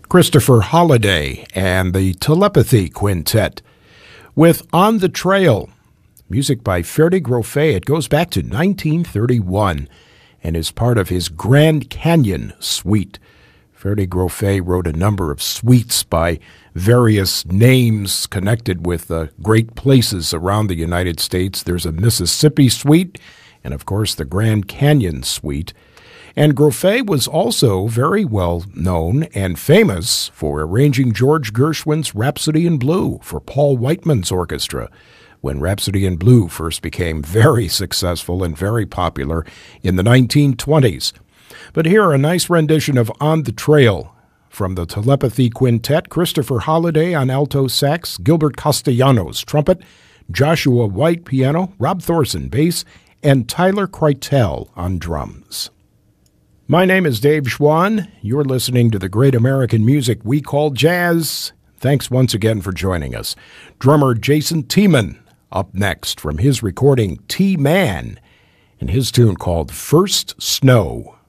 Christopher Holliday and the Telepathy Quintet with On the Trail, music by Ferde Groffet. It goes back to 1931 and is part of his Grand Canyon Suite. Ferde Groffet wrote a number of suites by various names connected with great places around the United States. There's a Mississippi Suite and, of course, the Grand Canyon Suite. And Groffet was also very well known and famous for arranging George Gershwin's Rhapsody in Blue for Paul Whiteman's orchestra, when Rhapsody in Blue first became very successful and very popular in the 1920s. But here, a nice rendition of On the Trail from the Telepathy Quintet: Christopher Holliday on alto sax, Gilbert Castellanos trumpet, Joshua White piano, Rob Thorson bass, and Tyler Kreitel on drums. My name is Dave Schwann. You're listening to the great American music we call jazz. Thanks once again for joining us. Drummer Jason Tiemann up next from his recording T-Man and his tune called First Snow.